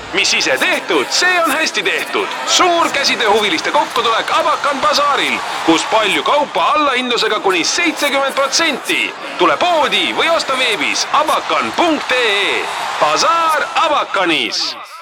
mis ise tehtud, see on hästi tehtud. Suur käsitööhuviliste kokkutulek Abakan basaaril, kus palju kaupa allahindlusega kuni 70%. Tule poodi või osta veebis abakan.ee. Basaar Abakanis.